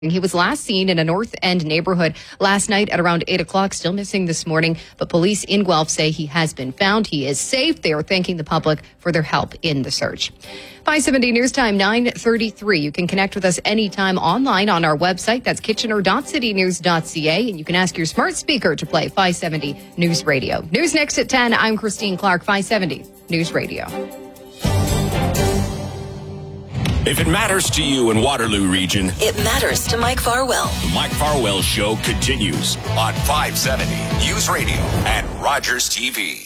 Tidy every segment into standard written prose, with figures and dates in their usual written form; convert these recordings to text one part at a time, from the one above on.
He was last seen in a North End neighborhood last night at around 8 o'clock, still missing this morning. But police in Guelph say he has been found. He is safe. They are thanking the public for their help in the search. 570 News Time, 9:33. You can connect with us anytime online on our website. That's kitchener.citynews.ca. And you can ask your smart speaker to play 570 News Radio. News next at 10. I'm Christine Clark, 570 News Radio. If it matters to you in Waterloo Region, it matters to Mike Farwell. The Mike Farwell Show continues on 570 News Radio and Rogers TV.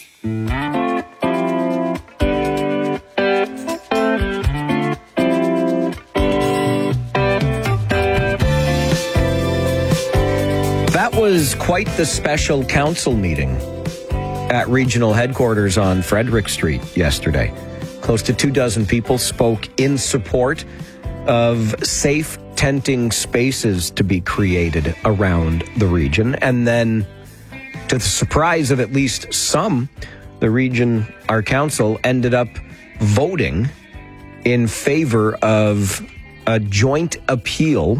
That was quite the special council meeting at regional headquarters on Frederick Street yesterday. Close to 24 people spoke in support of safe tenting spaces to be created around the region. And then, to the surprise of at least some, the region, our council, ended up voting in favor of a joint appeal.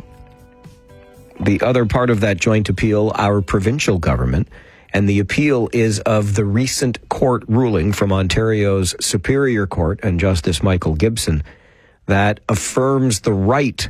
The other part of that joint appeal, our provincial government. And the appeal is of the recent court ruling from Ontario's Superior Court and Justice Michael Gibson that affirms the right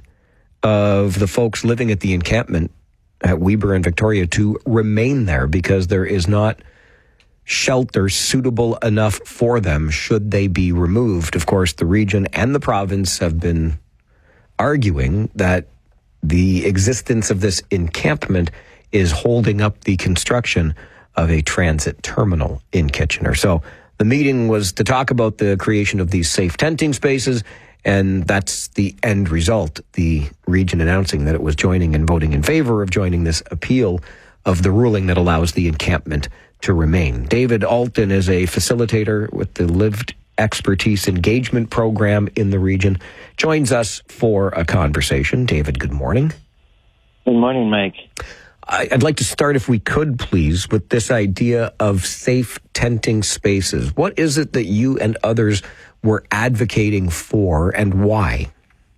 of the folks living at the encampment at Weber and Victoria to remain there because there is not shelter suitable enough for them should they be removed. Of course, the region and the province have been arguing that the existence of this encampment is holding up the construction of a transit terminal in Kitchener. So the meeting was to talk about the creation of these safe tenting spaces, and that's the end result. The region announcing that it was joining and voting in favor of joining this appeal of the ruling that allows the encampment to remain. David Alton is a facilitator with the Lived Expertise Engagement Program in the region. Joins us for a conversation. David, good morning. Good morning, Mike. I'd like to start, if we could, please, with this idea of safe tenting spaces. What is it that you and others were advocating for, and why?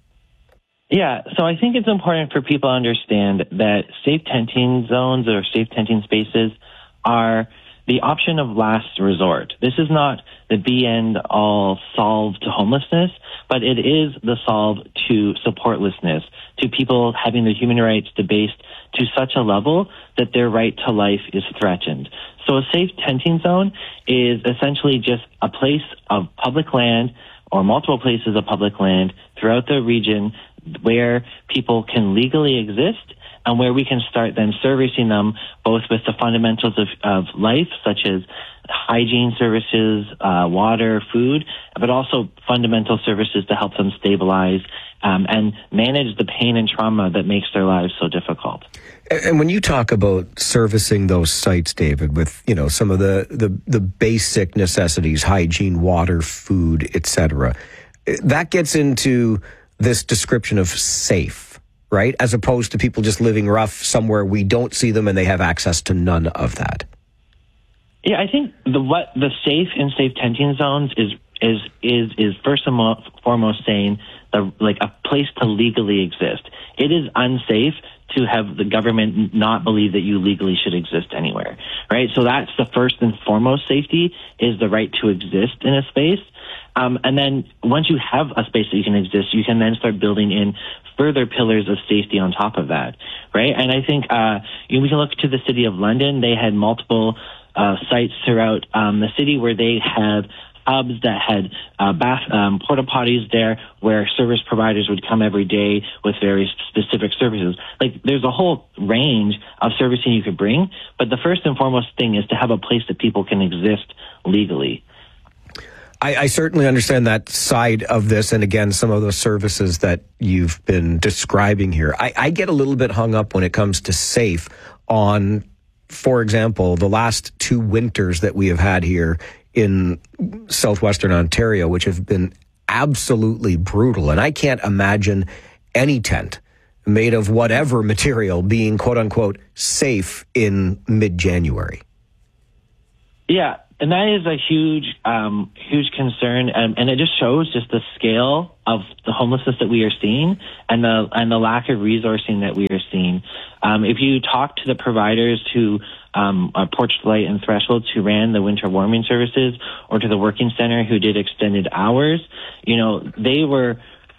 Yeah, so I think it's important for people to understand that safe tenting zones or safe tenting spaces are the option of last resort. This is not the be-end-all solve to homelessness, but it is the solve to supportlessness, to people having their human rights debased to such a level that their right to life is threatened. So a safe tenting zone is essentially just a place of public land or multiple places of public land throughout the region where people can legally exist and where we can start then servicing them both with the fundamentals of life, such as hygiene services, water, food, but also fundamental services to help them stabilize and manage the pain and trauma that makes their lives so difficult. And when you talk about servicing those sites, David, with, you know, some of the basic necessities, hygiene, water, food, etc., that gets into this description of safe, right? As opposed to people just living rough somewhere we don't see them and they have access to none of that. Yeah, I think what the safe and safe tenting zones is first and foremost saying like a place to legally exist. It is unsafe to have the government not believe that you legally should exist anywhere, right? So that's the first and foremost safety, is the right to exist in a space. And then once you have a space that you can exist, you can then start building in further pillars of safety on top of that, right? And I think we can look to the City of London. They had multiple sites throughout the city where they have hubs that had porta potties there where service providers would come every day with very specific services. Like, there's a whole range of servicing you could bring, but the first and foremost thing is to have a place that people can exist legally. I certainly understand that side of this, and again, some of the services that you've been describing here. I get a little bit hung up when it comes to safe on, for example, the last 2 winters that we have had here in southwestern Ontario, which have been absolutely brutal. And I can't imagine any tent made of whatever material being, quote unquote, safe in mid-January. Yeah, And that is a huge concern, and it just shows just the scale of the homelessness that we are seeing and the lack of resourcing that we are seeing. If you talk to the providers who Porch Light and Thresholds who ran the winter warming services, or to the Working Center who did extended hours, they were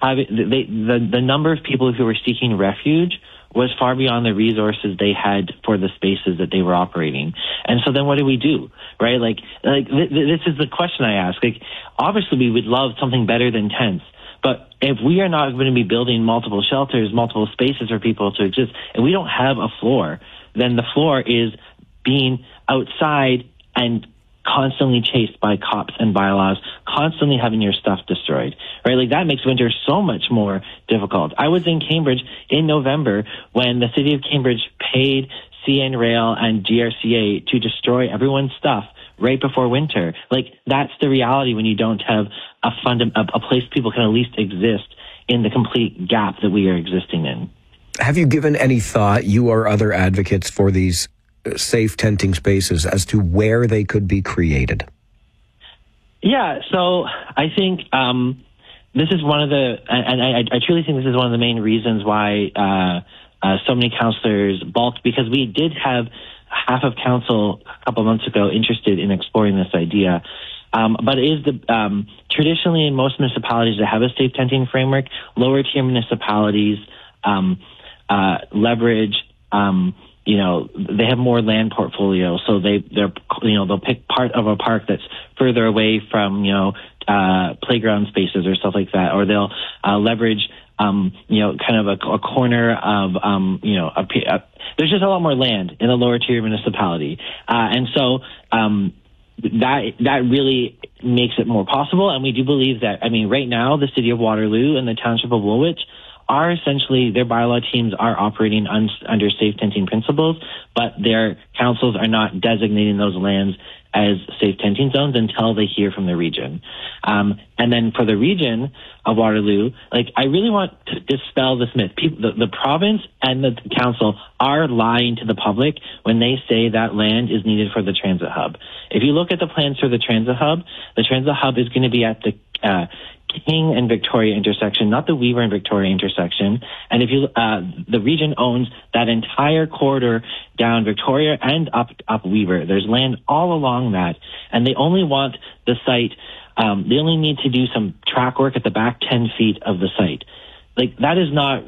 the number of people who were seeking refuge was far beyond the resources they had for the spaces that they were operating. And so then what do we do, right? This is the question I ask. Obviously we would love something better than tents, but if we are not going to be building multiple shelters, multiple spaces for people to exist, and we don't have a floor, then the floor is being outside and constantly chased by cops and bylaws, constantly having your stuff destroyed, right? That makes winter so much more difficult. I was in Cambridge in November when the city of Cambridge paid CN Rail and GRCA to destroy everyone's stuff right before winter. That's the reality when you don't have a place people can at least exist in the complete gap that we are existing in. Have you given any thought, you or other advocates for these safe tenting spaces, as to where they could be created? Yeah, so I think this is one of the, and I truly think this is one of the main reasons why so many councillors balked, because we did have half of council a couple months ago interested in exploring this idea. But it is traditionally in most municipalities that have a safe tenting framework, lower tier municipalities leverage. They have more land portfolio, so they'll pick part of a park that's further away from playground spaces or stuff like that, or they'll leverage kind of a corner of there's just a lot more land in a lower tier municipality, and so that really makes it more possible. And we do believe that, right now the city of Waterloo and the township of Woolwich are essentially, their bylaw teams are operating under safe tenting principles, but their councils are not designating those lands as safe tenting zones until they hear from the region. And then for the region of Waterloo, I really want to dispel this myth. The province and the council are lying to the public when they say that land is needed for the transit hub. If you look at the plans for the transit hub is going to be at the King and Victoria intersection, not the Weaver and Victoria intersection. And if you, the region owns that entire corridor down Victoria and up Weaver. There's land all along that, and they only want the site. They only need to do some track work at the back 10 feet of the site. That is not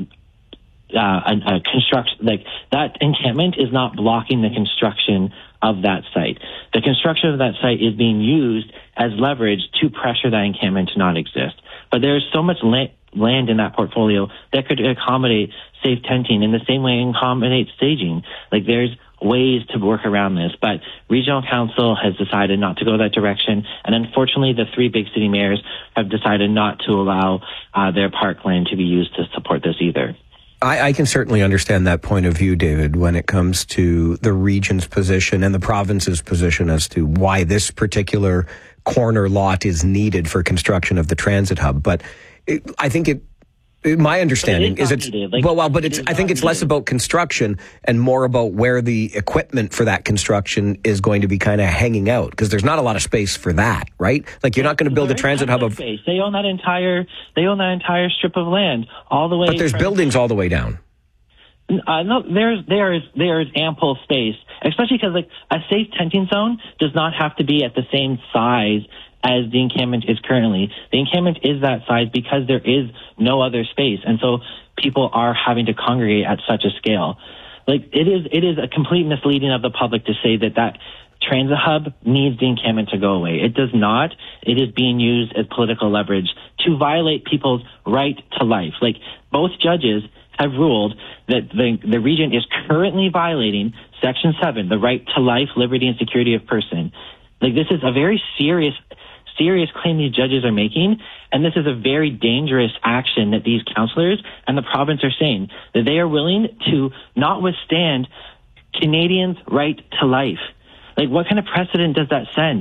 a construction. That encampment is not blocking the construction of that site. The construction of that site is being used as leverage to pressure that encampment to not exist. But there is so much land in that portfolio that could accommodate safe tenting in the same way it accommodates staging. There's ways to work around this, but regional council has decided not to go that direction, and unfortunately the three big city mayors have decided not to allow their parkland to be used to support this either. I can certainly understand that point of view, David, when it comes to the region's position and the province's position as to why this particular corner lot is needed for construction of the transit hub. But I think my understanding is it's I think it's less about construction and more about where the equipment for that construction is going to be kind of hanging out, because there's not a lot of space for that, right? You're not going to build a transit hub of space. They own that entire strip of land all the way. But there's buildings all the way down. No, there is ample space, especially because a safe tenting zone does not have to be at the same size as the encampment is currently. The encampment is that size because there is no other space, and so people are having to congregate at such a scale. It is a complete misleading of the public to say that transit hub needs the encampment to go away. It does not. It is being used as political leverage to violate people's right to life. Both judges have ruled that the region is currently violating Section 7, the right to life, liberty, and security of person. This is a very serious claim these judges are making, and this is a very dangerous action that these councillors and the province are saying, that they are willing to not withstand Canadians' right to life. What kind of precedent does that send?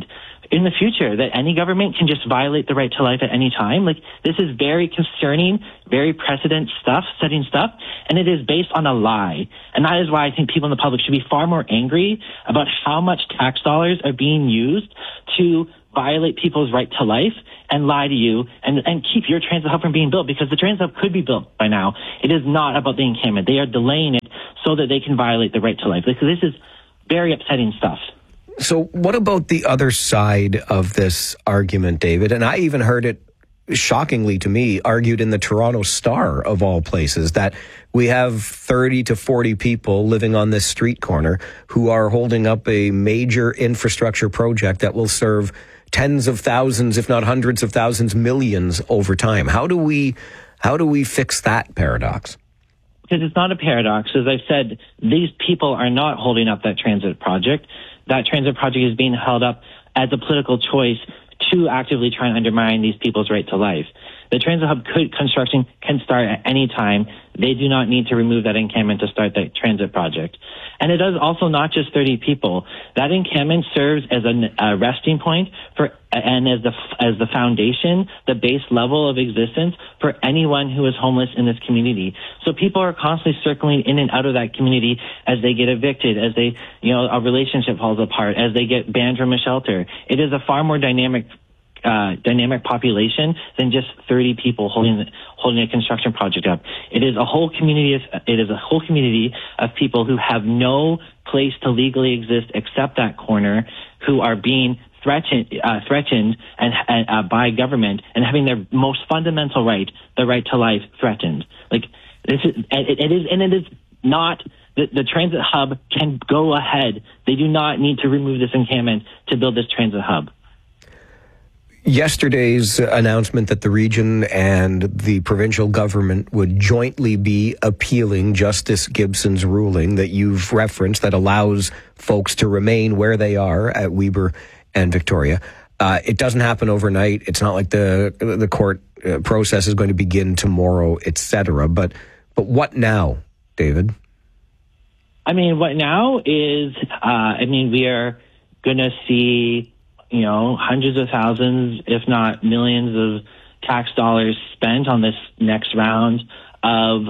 in the future, that any government can just violate the right to life at any time. Like, this is very concerning, very setting stuff, and it is based on a lie. And that is why I think people in the public should be far more angry about how much tax dollars are being used to violate people's right to life and lie to you and keep your transit hub from being built, because the transit hub could be built by now. It is not about the encampment. They are delaying it so that they can violate the right to life. This is very upsetting stuff. So what about the other side of this argument, David? And I even heard it, shockingly to me, argued in the Toronto Star, of all places, that we have 30 to 40 people living on this street corner who are holding up a major infrastructure project that will serve tens of thousands, if not hundreds of thousands, millions over time. How do we fix that paradox? Because it's not a paradox. As I've said, these people are not holding up that transit project. That transit project is being held up as a political choice to actively try and undermine these people's right to life. The transit hub construction can start at any time. They do not need to remove that encampment to start that transit project. And it does also not just 30 people. That encampment serves as a resting point and as the foundation, the base level of existence for anyone who is homeless in this community. So people are constantly circling in and out of that community as they get evicted, as a relationship falls apart, as they get banned from a shelter. It is a far more dynamic population than just 30 people holding a construction project up. It is a whole community of people who have no place to legally exist except that corner, who are being threatened and by government and having their most fundamental right, the right to life, threatened. Like, it is not. The transit hub can go ahead. They do not need to remove this encampment to build this transit hub. Yesterday's announcement that the region and the provincial government would jointly be appealing Justice Gibson's ruling that you've referenced that allows folks to remain where they are at Weber and Victoria. It doesn't happen overnight. It's not like the court process is going to begin tomorrow, etc. But what now, David? I mean, what now is, we are going to see hundreds of thousands, if not millions of tax dollars spent on this next round of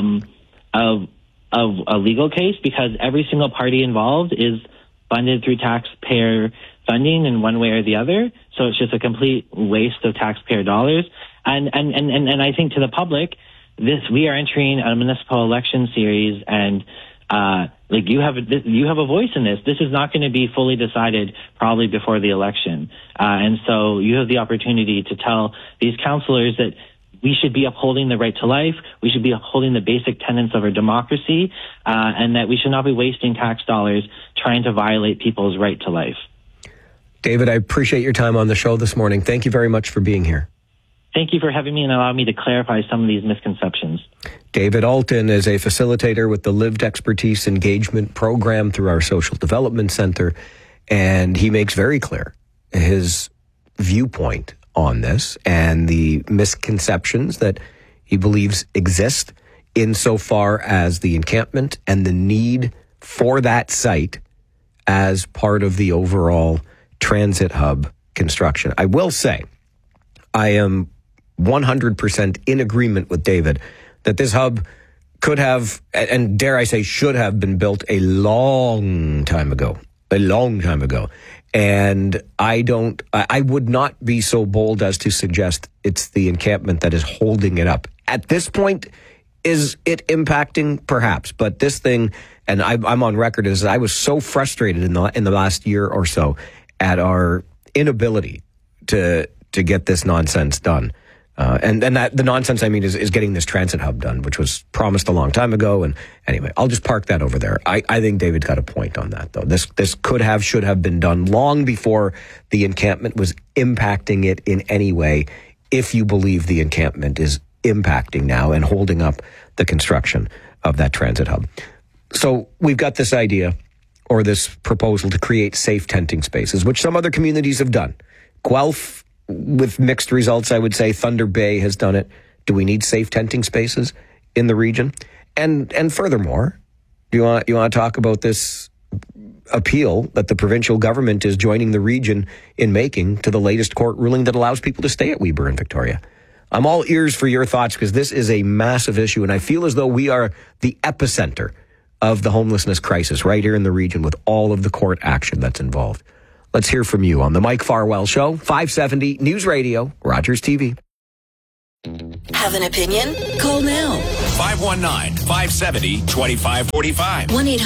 a legal case, because every single party involved is funded through taxpayer funding in one way or the other. So it's just a complete waste of taxpayer dollars. And I think to the public, we are entering a municipal election series, and you have a voice in this. This is not going to be fully decided probably before the election. And so you have the opportunity to tell these councillors that we should be upholding the right to life, we should be upholding the basic tenets of our democracy, and that we should not be wasting tax dollars trying to violate people's right to life. David, I appreciate your time on the show this morning. Thank you very much for being here. Thank you for having me and allowing me to clarify some of these misconceptions. David Alton is a facilitator with the Lived Expertise Engagement Program through our Social Development Center, and he makes very clear his viewpoint on this and the misconceptions that he believes exist insofar as the encampment and the need for that site as part of the overall transit hub construction. I will say, I am 100% in agreement with David that this hub could have, and dare I say should have, been built a long time ago. And I would not be so bold as to suggest it's the encampment that is holding it up. At this point, is it impacting? Perhaps. But this thing, and I'm on record as I was so frustrated in the last year or so at our inability to get this nonsense done. And that the nonsense I mean is getting this transit hub done, which was promised a long time ago. And anyway, I'll just park that over there. I think David got a point on that, though. This should have been done long before the encampment was impacting it in any way, if you believe the encampment is impacting now and holding up the construction of that transit hub. So we've got this idea, or this proposal, to create safe tenting spaces, which some other communities have done. Guelph, with mixed results, I would say. Thunder Bay has done it. Do we need safe tenting spaces in the region? And furthermore, do you want to talk about this appeal that the provincial government is joining the region in making to the latest court ruling that allows people to stay at Weber and Victoria. I'm all ears for your thoughts because this is a massive issue, and I feel as though we are the epicenter of the homelessness crisis right here in the region with all of the court action that's involved. Let's hear from you on the Mike Farwell Show, 570 News Radio, Rogers TV. Have an opinion? Call now. 519-570-2545.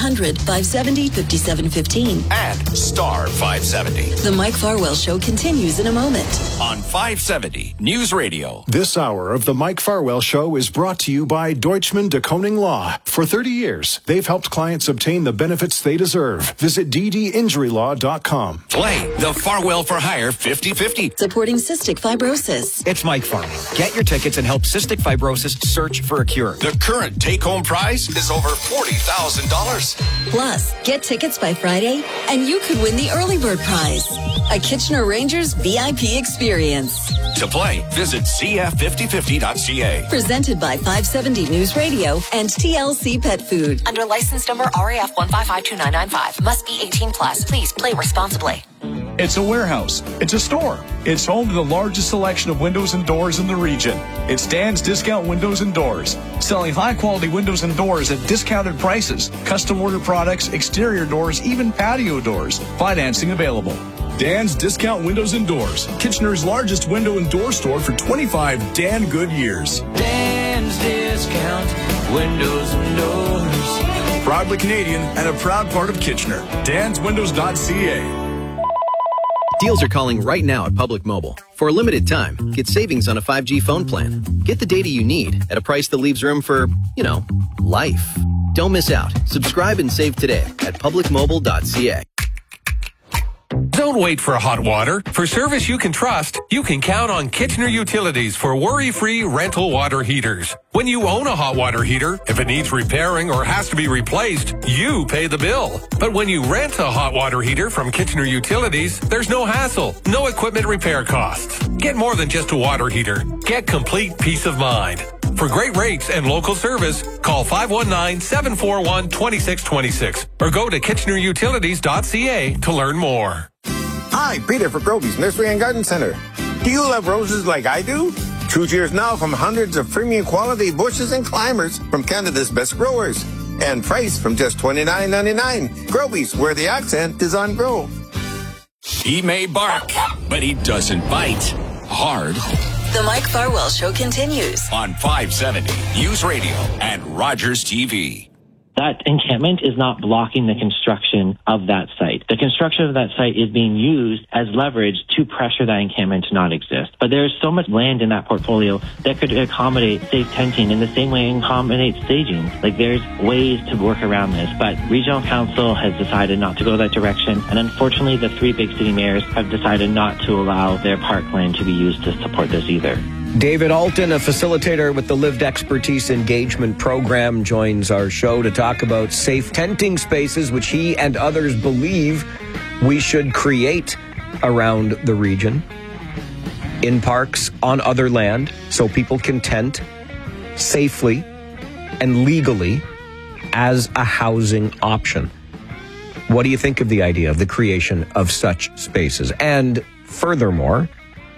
1-800-570-5715. And star 570. The Mike Farwell Show continues in a moment. On 570 News Radio. This hour of the Mike Farwell Show is brought to you by Deutschman de Koning Law. For 30 years, they've helped clients obtain the benefits they deserve. Visit ddinjurylaw.com. Play the Farwell for Hire 50-50. Supporting cystic fibrosis. It's Mike Farwell. Get your tickets and help cystic fibrosis search for a cure. The current take-home prize is over $40,000. Plus, get tickets by Friday, and you could win the early bird prize, a Kitchener Rangers VIP experience. To play, visit cf5050.ca. Presented by 570 News Radio and TLC Pet Food. Under license number RAF 1552995. Must be 18 plus. Please play responsibly. It's a warehouse. It's a store. It's home to the largest selection of windows and doors in the region. It's Dan's Discount Windows and Doors, selling high-quality windows and doors at discounted prices, custom order products, exterior doors, even patio doors. Financing available. Dan's Discount Windows and Doors, Kitchener's largest window and door store for 25 Dan good years. Dan's Discount Windows and Doors. Proudly Canadian and a proud part of Kitchener. DansWindows.ca. Deals are calling right now at Public Mobile. For a limited time, get savings on a 5G phone plan. Get the data you need at a price that leaves room for, life. Don't miss out. Subscribe and save today at publicmobile.ca. Don't wait for hot water. For service you can trust, you can count on Kitchener Utilities for worry-free rental water heaters. When you own a hot water heater, if it needs repairing or has to be replaced, you pay the bill. But when you rent a hot water heater from Kitchener Utilities, there's no hassle, no equipment repair costs. Get more than just a water heater. Get complete peace of mind. For great rates and local service, call 519-741-2626 or go to kitchenerutilities.ca to learn more. Hi, Peter for Groby's Nursery and Garden Center. Do you love roses like I do? Choose yours now from hundreds of premium quality bushes and climbers from Canada's best growers. And price from just $29.99. Groby's, where the accent is on grow. He may bark, but he doesn't bite. Hard. The Mike Farwell Show continues on 570 News Radio and Rogers TV. That encampment is not blocking the construction of that site. The construction of that site is being used as leverage to pressure that encampment to not exist. But there's so much land in that portfolio that could accommodate safe tenting in the same way it accommodates staging. Like, there's ways to work around this, but Regional Council has decided not to go that direction. And unfortunately, the three big city mayors have decided not to allow their parkland to be used to support this either. David Alton, a facilitator with the Lived Expertise Engagement Program, joins our show to talk about safe tenting spaces, which he and others believe we should create around the region, in parks, on other land, so people can tent safely and legally as a housing option. What do you think of the idea of the creation of such spaces? And furthermore,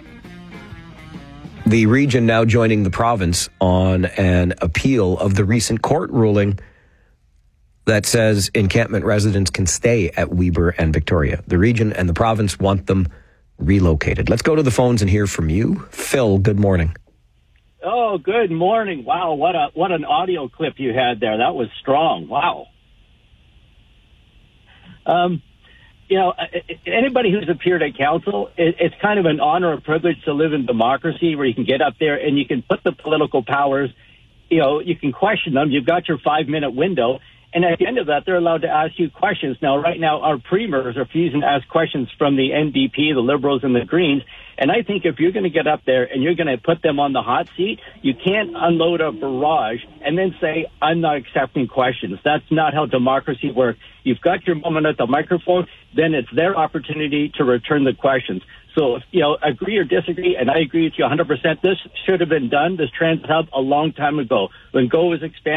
the region now joining the province on an appeal of the recent court ruling that says encampment residents can stay at Weber and Victoria. The region and the province want them relocated. Let's go to the phones and hear from you. Phil, good morning. Oh, good morning. Wow, what an audio clip you had there. That was strong. Wow. Anybody who's appeared at council, it's kind of an honor or privilege to live in democracy where you can get up there and you can put the political powers, you can question them. You've got your 5-minute window. And at the end of that, they're allowed to ask you questions. Now, right now, our premiers are refusing to ask questions from the NDP, the Liberals, and the Greens. And I think if you're going to get up there and you're going to put them on the hot seat, you can't unload a barrage and then say, I'm not accepting questions. That's not how democracy works. You've got your moment at the microphone, then it's their opportunity to return the questions. So, agree or disagree, and I agree with you 100%. This should have been done, this transit hub, a long time ago. When GO was expanded,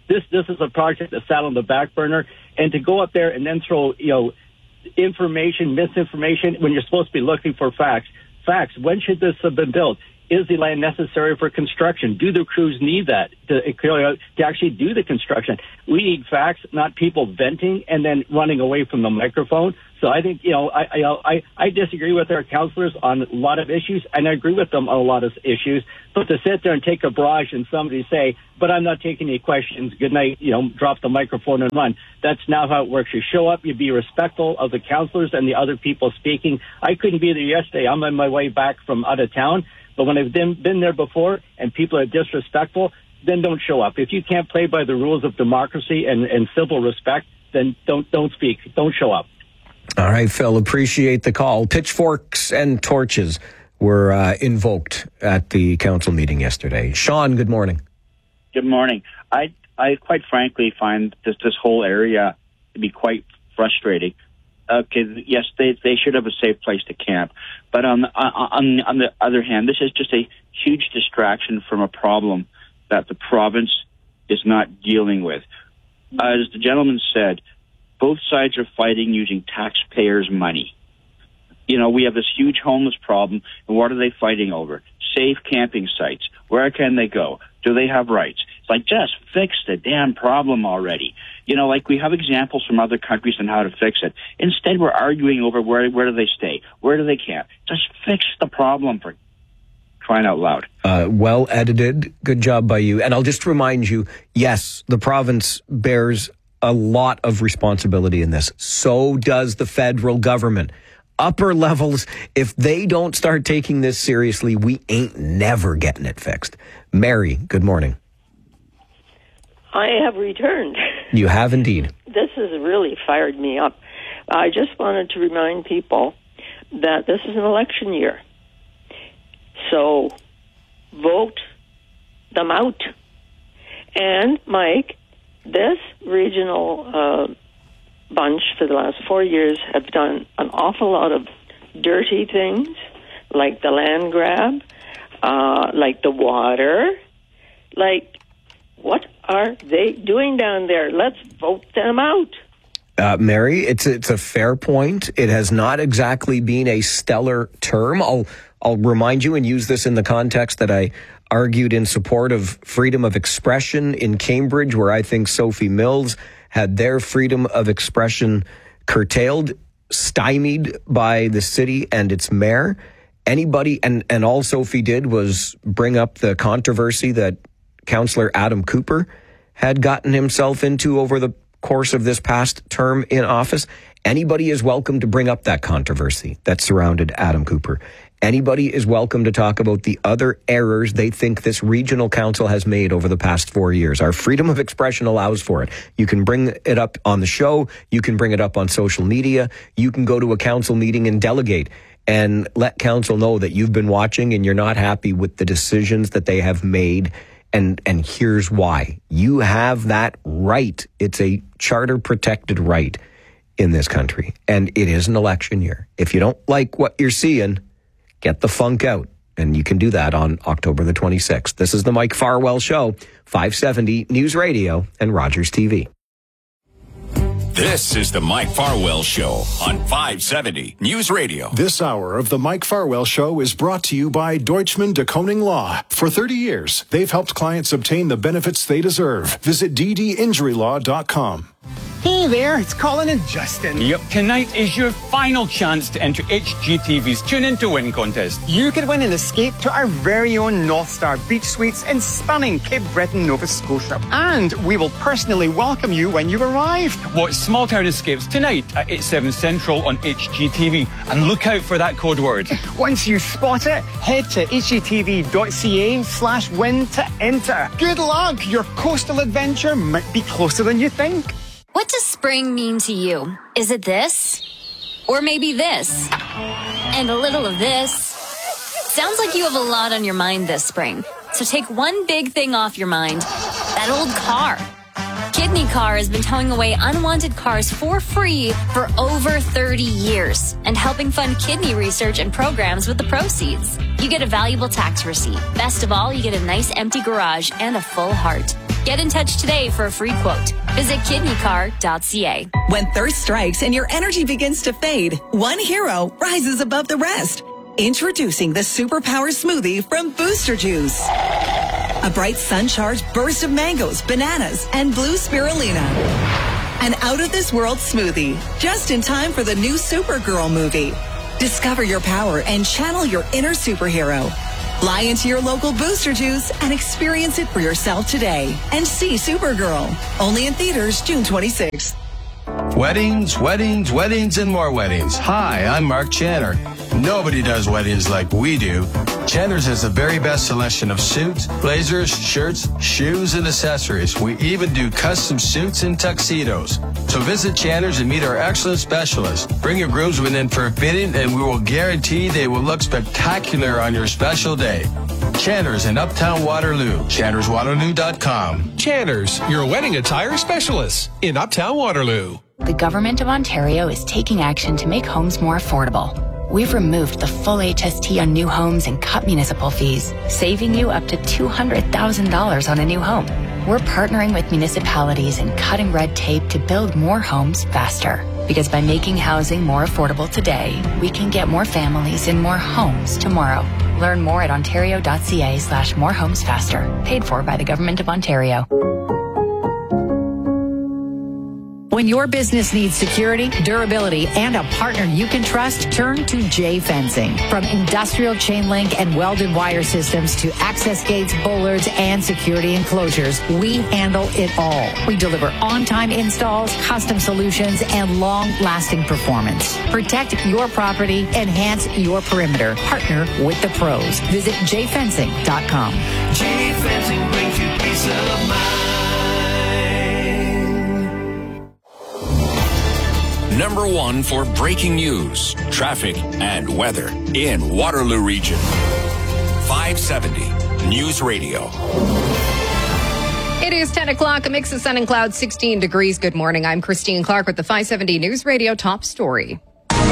This is a project that sat on the back burner, and to go up there and then throw, information, misinformation, when you're supposed to be looking for facts. Facts. When should this have been built? Is the land necessary for construction? Do the crews need that to actually do the construction? We need facts, not people venting and then running away from the microphone. So I think, I disagree with our councillors on a lot of issues, and I agree with them on a lot of issues. But to sit there and take a barrage and somebody say, but I'm not taking any questions, good night, drop the microphone and run. That's not how it works. You show up, you be respectful of the councillors and the other people speaking. I couldn't be there yesterday. I'm on my way back from out of town. But when I've been there before and people are disrespectful, then don't show up. If you can't play by the rules of democracy and civil respect, then don't speak. Don't show up. All right, Phil, appreciate the call. Pitchforks and torches were invoked at the council meeting yesterday. Sean, good morning. Good morning. I quite frankly find this whole area to be quite frustrating. Okay, yes, they should have a safe place to camp. But on the other hand, this is just a huge distraction from a problem that the province is not dealing with. As the gentleman said, both sides are fighting using taxpayers' money. We have this huge homeless problem, and what are they fighting over? Safe camping sites. Where can they go? Do they have rights? It's like, just fix the damn problem already. We have examples from other countries on how to fix it. Instead, we're arguing over where do they stay? Where do they camp? Just fix the problem, for crying out loud. Well edited. Good job by you. And I'll just remind you, yes, the province bears a lot of responsibility in this. So does the federal government. Upper levels, if they don't start taking this seriously, we ain't never getting it fixed. Mary, good morning. I have returned. You have indeed. This has really fired me up. I just wanted to remind people that this is an election year. So vote them out. And, Mike, this regional bunch for the last 4 years have done an awful lot of dirty things, like the land grab, like the water, what are they doing down there? Let's vote them out. Mary, it's a fair point. It has not exactly been a stellar term. I'll remind you and use this in the context that I argued in support of freedom of expression in Cambridge, where I think Sophie Mills had their freedom of expression curtailed, stymied by the city and its mayor. Anybody, and all Sophie did was bring up the controversy that Councillor Adam Cooper had gotten himself into over the course of this past term in office. Anybody is welcome to bring up that controversy that surrounded Adam Cooper. Anybody is welcome to talk about the other errors they think this regional council has made over the past 4 years. Our freedom of expression allows for it. You can bring it up on the show. You can bring it up on social media. You can go to a council meeting and delegate and let council know that you've been watching and you're not happy with the decisions that they have made. And here's why. You have that right. It's a charter protected right in this country. And it is an election year. If you don't like what you're seeing, get the funk out. And you can do that on October the 26th. This is the Mike Farwell Show, 570 News Radio and Rogers TV. This is the Mike Farwell Show on 570 News Radio. This hour of the Mike Farwell Show is brought to you by Deutschman de Koning Law. For 30 years, they've helped clients obtain the benefits they deserve. Visit ddinjurylaw.com. Hey there, it's Colin and Justin. Yep, tonight is your final chance to enter HGTV's Tune In to Win contest. You could win an escape to our very own North Star Beach Suites in stunning Cape Breton, Nova Scotia. And we will personally welcome you when you arrive. Watch Small Town Escapes tonight at 8/7 Central on HGTV. And look out for that code word. Once you spot it, head to hgtv.ca/win to enter. Good luck! Your coastal adventure might be closer than you think. What does spring mean to you? Is it this? Or maybe this? And a little of this? Sounds like you have a lot on your mind this spring. So take one big thing off your mind. That old car. Kidney Car has been towing away unwanted cars for free for over 30 years and helping fund kidney research and programs with the proceeds. You get a valuable tax receipt. Best of all, you get a nice empty garage and a full heart. Get in touch today for a free quote. Visit kidneycar.ca. When thirst strikes and your energy begins to fade, one hero rises above the rest. Introducing the Superpower Smoothie from Booster Juice. A bright sun-charged burst of mangoes, bananas, and blue spirulina. An out-of-this-world smoothie, just in time for the new Supergirl movie. Discover your power and channel your inner superhero. Fly into your local Booster Juice and experience it for yourself today. And see Supergirl. Only in theaters June 26th. Weddings, weddings, weddings, and more weddings. Hi, I'm Mark Channer. Nobody does weddings like we do. Channer's has the very best selection of suits, blazers, shirts, shoes, and accessories. We even do custom suits and tuxedos. So visit Channer's and meet our excellent specialists. Bring your groomsmen in for a fitting, and we will guarantee they will look spectacular on your special day. Channer's in Uptown Waterloo. ChannersWaterloo.com. Channer's, your wedding attire specialist in Uptown Waterloo. The Government of Ontario is taking action to make homes more affordable. We've removed the full HST on new homes and cut municipal fees, saving you up to $200,000 on a new home. We're partnering with municipalities and cutting red tape to build more homes faster. Because by making housing more affordable today, we can get more families in more homes tomorrow. Learn more at ontario.ca/morehomesfaster. Paid for by the Government of Ontario. When your business needs security, durability, and a partner you can trust, turn to J Fencing. From industrial chain link and welded wire systems to access gates, bollards, and security enclosures, we handle it all. We deliver on-time installs, custom solutions, and long-lasting performance. Protect your property, enhance your perimeter. Partner with the pros. Visit jfencing.com. J Fencing brings you peace of mind. Number one for breaking news, traffic, and weather in Waterloo Region. 570 News Radio. It is 10 o'clock, a mix of sun and clouds, 16 degrees. Good morning. I'm Christine Clark with the 570 News Radio top story.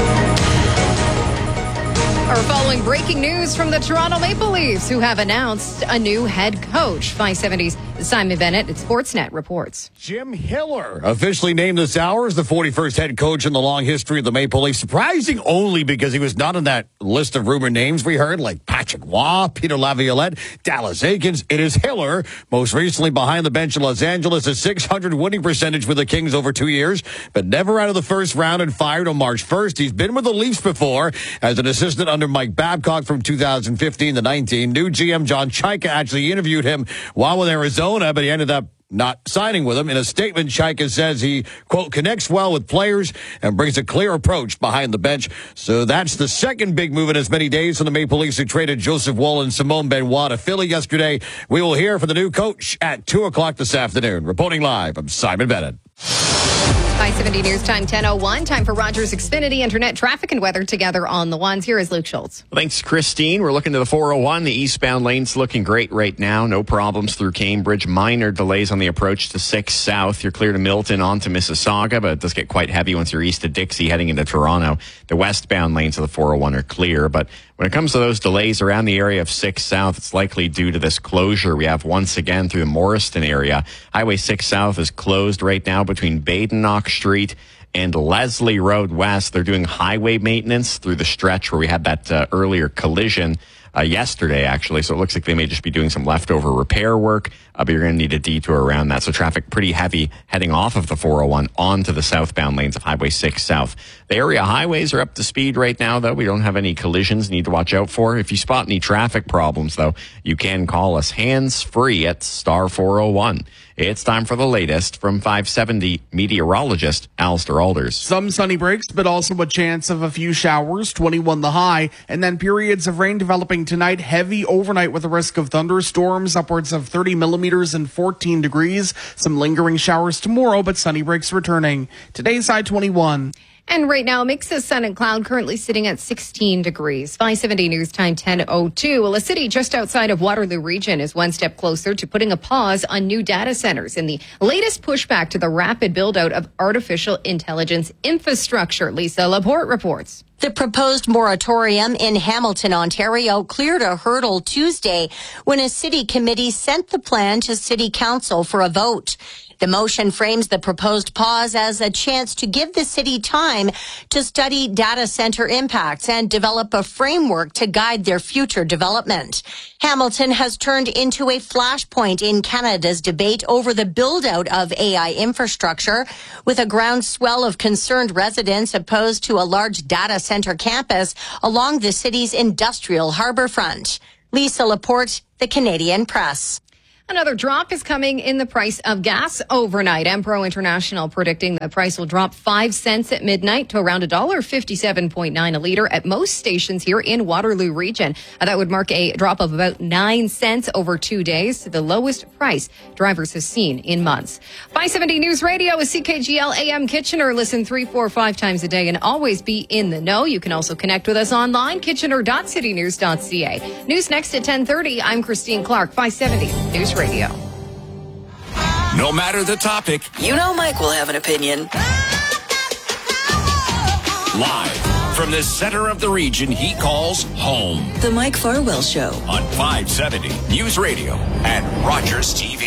We're following breaking news from the Toronto Maple Leafs, who have announced a new head coach. 570's Simon Bennett at Sportsnet reports. Jim Hiller officially named this hour as the 41st head coach in the long history of the Maple Leafs. Surprising only because he was not on that list of rumored names we heard, like Patrick Waugh, Peter Laviolette, Dallas Eakins. It is Hiller, most recently behind the bench in Los Angeles, a .600 winning percentage with the Kings over 2 years, but never out of the first round and fired on March 1st. He's been with the Leafs before as an assistant under Mike Babcock from 2015 to 19. New GM John Chaika actually interviewed him while with Arizona, but he ended up not signing with him. In a statement, Chaika says he, quote, connects well with players and brings a clear approach behind the bench. So that's the second big move in as many days from the Maple Leafs, who traded Joseph Woll and Simone Benoit to Philly yesterday. We will hear from the new coach at 2 o'clock this afternoon. Reporting live, I'm Simon Bennett. 570 News Time 10:01. Time for Rogers Xfinity Internet traffic and weather together on the ones. Here is Luke Schultz. Thanks, Christine. We're looking to the 401. The eastbound lane's looking great right now. No problems through Cambridge. Minor delays on the approach to 6 South. You're clear to Milton onto Mississauga, but it does get quite heavy once you're east of Dixie heading into Toronto. The westbound lanes of the 401 are clear, but when it comes to those delays around the area of 6 South, it's likely due to this closure we have once again through the Morriston area. Highway 6 South is closed right now between Badenoch Street and Leslie Road West. They're doing highway maintenance through the stretch where we had that earlier collision yesterday, actually. So it looks like they may just be doing some leftover repair work, but you're going to need a detour around that. So traffic pretty heavy heading off of the 401 onto the southbound lanes of Highway 6 South. The area highways are up to speed right now, though. We don't have any collisions need to watch out for. If you spot any traffic problems, though, you can call us hands-free at star 401. It's time for the latest from 570 meteorologist Alistair Alders. Some sunny breaks, but also a chance of a few showers, 21 the high, and then periods of rain developing tonight, heavy overnight with a risk of thunderstorms, upwards of 30 millimeters and 14 degrees. Some lingering showers tomorrow, but sunny breaks returning. Today's high 21. And right now, a mix of sun and cloud, currently sitting at 16 degrees. 570 News Time 10:02. Well, a city just outside of Waterloo Region is one step closer to putting a pause on new data centers in the latest pushback to the rapid build-out of artificial intelligence infrastructure. Lisa Laporte reports. The proposed moratorium in Hamilton, Ontario cleared a hurdle Tuesday when a city committee sent the plan to City Council for a vote. The motion frames the proposed pause as a chance to give the city time to study data center impacts and develop a framework to guide their future development. Hamilton has turned into a flashpoint in Canada's debate over the build-out of AI infrastructure, with a groundswell of concerned residents opposed to a large data center campus along the city's industrial harborfront. Lisa Laporte, The Canadian Press. Another drop is coming in the price of gas overnight. Empro International predicting the price will drop 5 cents at midnight to around $1.57.9 a liter at most stations here in Waterloo Region. That would mark a drop of about 9 cents over 2 days to the lowest price drivers have seen in months. 570 News Radio is CKGL AM Kitchener. Listen 3, 4, 5 times a day and always be in the know. You can also connect with us online, kitchener.citynews.ca. News next at 10:30. I'm Christine Clark, 570 News Radio. No matter the topic, You know Mike will have an opinion. live from the center of the region he calls home The Mike Farwell Show. on 570 News Radio and Rogers TV.